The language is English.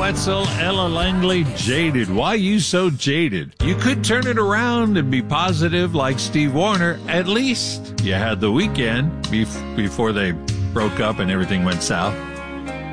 Wetzel, Ella Langley, Jaded. Why you so jaded? You could turn it around and be positive like Steve Wariner. At least you had the weekend before they broke up and everything went south.